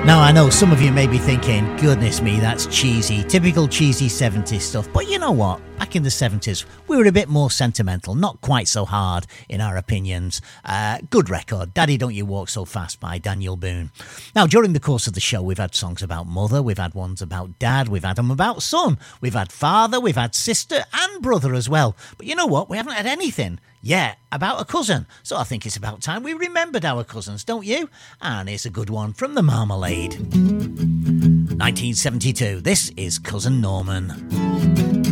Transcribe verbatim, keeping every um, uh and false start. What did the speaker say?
Now, I know some of you may be thinking, goodness me, that's cheesy, typical cheesy seventies stuff. But you know what? Back in the seventies, we were a bit more sentimental, not quite so hard in our opinions. Uh, good record, Daddy Don't You Walk So Fast by Daniel Boone. Now, during the course of the show, we've had songs about mother, we've had ones about dad, we've had them about son, we've had father, we've had sister and brother as well. But you know what? We haven't had anything yet about a cousin. So I think it's about time we remembered our cousins, don't you? And here's a good one from the Marmalade. nineteen seventy-two, this is Cousin Norman.